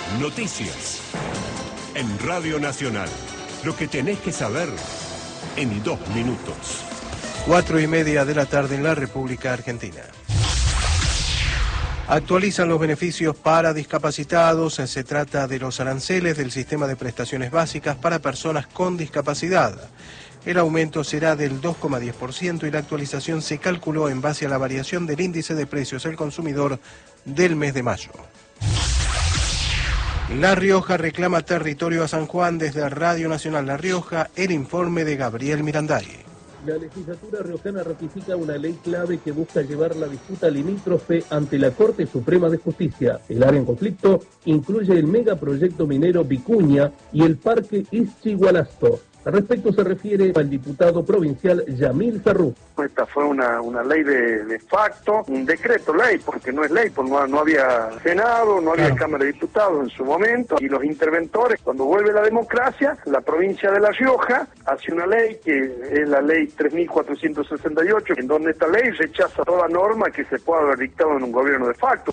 Noticias. En Radio Nacional. Lo que tenés que saber en 2 minutos. 4:30 de la tarde en la República Argentina. Actualizan los beneficios para discapacitados. Se trata de los aranceles del sistema de prestaciones básicas para personas con discapacidad. El aumento será del 2,10% y la actualización se calculó en base a la variación del índice de precios al consumidor del mes de mayo. La Rioja reclama territorio a San Juan. Desde Radio Nacional La Rioja, el informe de Gabriel Miranday. La legislatura riojana ratifica una ley clave que busca llevar la disputa limítrofe ante la Corte Suprema de Justicia. El área en conflicto incluye el megaproyecto minero Vicuña y el parque Ischigualasto. Al respecto se refiere al diputado provincial Yamil Ferrú. Esta fue una ley de facto, un decreto ley, porque no es ley, porque no había Senado, no había Cámara de Diputados en su momento, y los interventores, cuando vuelve la democracia, la provincia de La Rioja hace una ley que es la ley 3468, en donde esta ley rechaza toda norma que se pueda haber dictado en un gobierno de facto.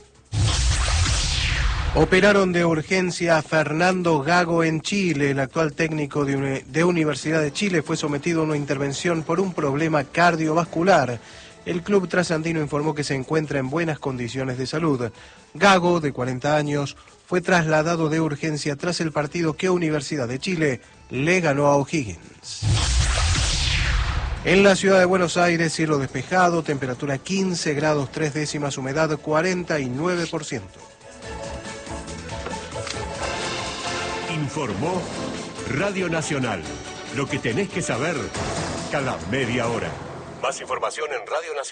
Operaron de urgencia a Fernando Gago en Chile. El actual técnico de Universidad de Chile fue sometido a una intervención por un problema cardiovascular. El club trasandino informó que se encuentra en buenas condiciones de salud. Gago, de 40 años, fue trasladado de urgencia tras el partido que Universidad de Chile le ganó a O'Higgins. En la ciudad de Buenos Aires, cielo despejado, temperatura 15 grados 3 décimas, humedad 49%. Informó Radio Nacional. Lo que tenés que saber cada media hora. Más información en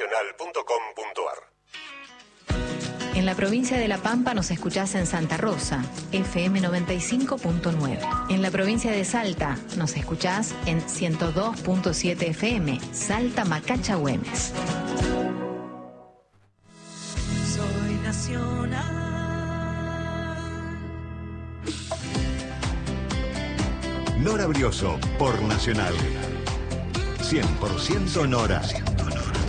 radionacional.com.ar. En la provincia de La Pampa nos escuchás en Santa Rosa, FM 95.9. En la provincia de Salta nos escuchás en 102.7 FM, Salta Macacha Güemes. Soy nacional. Nora Brioso, por Nacional. 100% Nora.